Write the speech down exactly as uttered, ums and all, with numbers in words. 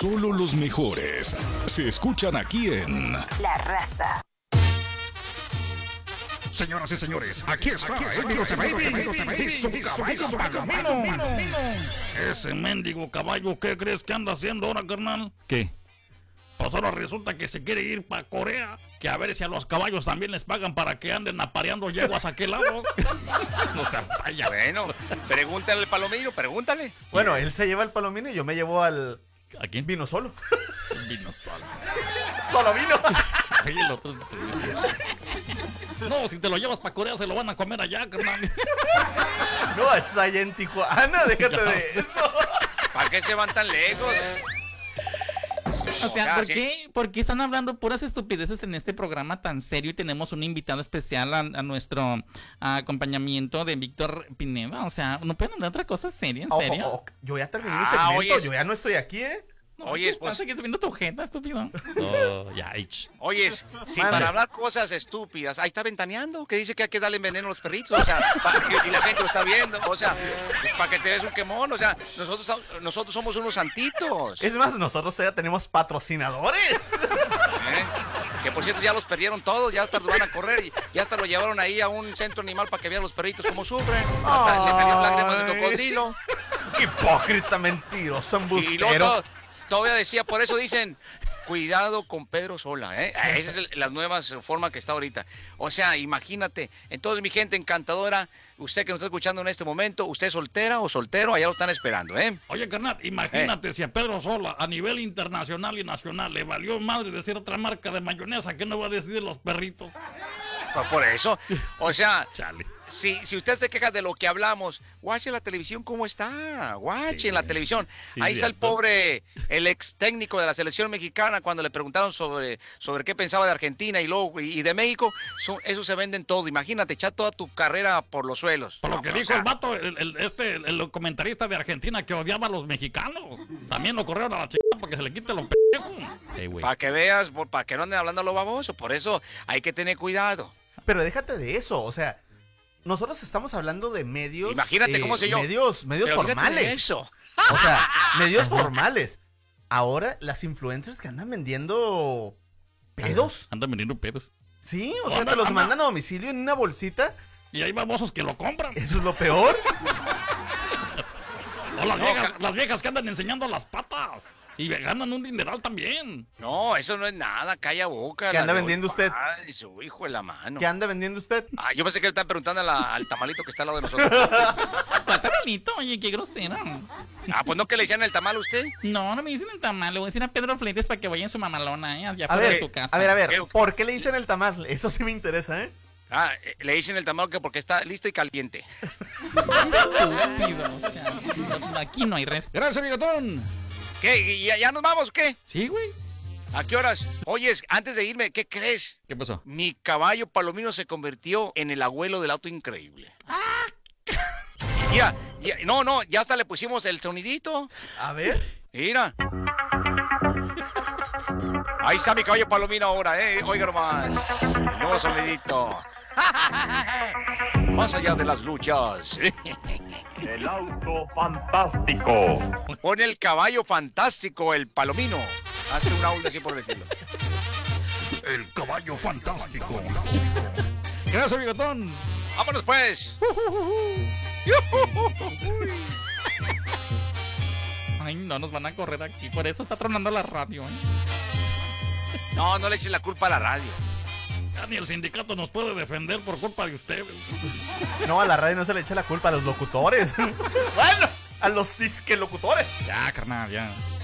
solo los mejores se escuchan aquí en La Raza. Señoras y señores, aquí está el Bigote Baby y su caballo Palomino. Ese mendigo caballo, ¿qué crees que anda haciendo ahora, carnal? ¿Qué? Pues ahora resulta que se quiere ir para Corea, que a ver si a los caballos también les pagan para que anden apareando yeguas a aquel lado. No se vaya. Bueno, pregúntale al Palomino, pregúntale. Bueno, él se lleva el Palomino y yo me llevo al... ¿A quién? Vino solo. Vino solo. Solo vino. Ay, el otro... No, si te lo llevas para Corea se lo van a comer allá, carnal. No, es allá en Tijuana, déjate Ya. de eso. ¿Para qué se van tan lejos? O sea, ¿por sí. qué, ¿por qué están hablando puras estupideces en este programa tan serio y tenemos un invitado especial a, a nuestro a acompañamiento de Víctor Pineda? O sea, ¿no pueden hablar otra cosa seria? ¿En Ojo, serio? ojo, yo ya terminé mi Ah, segmento, oye, yo ya no estoy aquí, ¿eh? No, Oye, ¿qué pues- pasa? ¿Que estás viendo tu ojeta, estúpido? Oh, ya, ich. Oye, si Mande. para hablar cosas estúpidas, ahí está ventaneando, que dice que hay que darle veneno a los perritos, o sea, pa- que- y la gente lo está viendo, o sea, pues para que te des un quemón, o sea, nosotros, so- nosotros somos unos santitos, ¿eh? Es más, nosotros ya tenemos patrocinadores. Que por cierto ya los perdieron todos, ya hasta los van a correr, y ya hasta lo llevaron ahí a un centro animal para que vean los perritos cómo sufren, hasta le salieron lágrimas de Ay. cocodrilo, Hipócrita, mentiroso, y luego embustero. todo- todavía decía, por eso dicen, cuidado con Pedro Sola, ¿eh? Esa es el- la nueva forma que está ahorita. O sea, imagínate. Entonces, mi gente encantadora, usted que nos está escuchando en este momento, usted es soltera o soltero, allá lo están esperando, ¿eh? Oye, carnal, imagínate si a Pedro Sola, a nivel internacional y nacional, le valió madre decir otra marca de mayonesa, ¿qué no va a decir los perritos? Pues por eso, o sea, Chale. si, si usted se queja de lo que hablamos, guache la televisión cómo está, guache Sí, en la televisión. sí, Ahí está el cierto. pobre, el ex técnico de la selección mexicana, cuando le preguntaron sobre, sobre qué pensaba de Argentina y luego y, y de México, son- eso se vende en todo. Imagínate, echar toda tu carrera por los suelos. Por lo No, que o dijo sea, el vato, el, el- este, el, el comentarista de Argentina que odiaba a los mexicanos, también lo corrieron a la chica para que se le quite los pendejos. Ey, güey. para que veas, para que no anden hablando a lo baboso. Por eso hay que tener cuidado. Pero déjate de eso, o sea, nosotros estamos hablando de medios... eh, Imagínate cómo sé yo. Medios, medios Pero fíjate formales. eso. O sea, medios formales. Ahora, las influencers que andan vendiendo pedos. Andan vendiendo pedos. Sí, o sea, Anda, te los anda. mandan a domicilio en una bolsita. Y hay babosos que lo compran. Eso es lo peor. O las, No, viejas, ca- las viejas que andan enseñando las patas. Y ganan un dineral también. No, eso no es nada, calla boca. ¿Qué la anda de- vendiendo usted? Ay, su hijo de la mano. ¿Qué anda vendiendo usted? Ah, yo pensé que le estaban preguntando a la- al tamalito que está al lado de nosotros. ¿Cuál tamalito? Oye, qué grosera. Ah, pues no que le decían el tamal a usted. No, no me dicen el tamal. Le voy a decir a Pedro Fleites para que vaya en su mamalona, ¿eh? Allá A fuera de ver, tu casa. a ver, a ver, ¿Qué? ¿por qué le dicen el tamal? Eso sí me interesa, ¿eh? Ah, eh, le dicen el tamal que porque está listo y caliente. Estúpido, o sea, no- aquí no hay respeto. Gracias, bigotón. ¿Qué? ¿Y ¿Ya, ya nos vamos o qué? Sí, güey. ¿A qué horas? Oyes, antes de irme, ¿qué crees? ¿Qué pasó? Mi caballo Palomino se convirtió en el abuelo del auto increíble. Mira, ya- no, no, ya hasta le pusimos el sonidito. A ver. Mira. Ahí está mi caballo Palomino ahora, ¿eh? Oiga nomás. El nuevo sonidito. Más allá de las luchas. El auto fantástico. Pone el caballo fantástico, el Palomino. Hace un audio así por decirlo. El caballo fantástico. Gracias, bigotón. Vámonos pues. Ay, no nos van a correr aquí. Por eso está tronando la radio, ¿eh? No, no le eches la culpa a la radio. Ya ni el sindicato nos puede defender por culpa de ustedes. No, a la radio no se le echa la culpa a los locutores. Bueno, a los disque locutores. Ya, carnal, ya.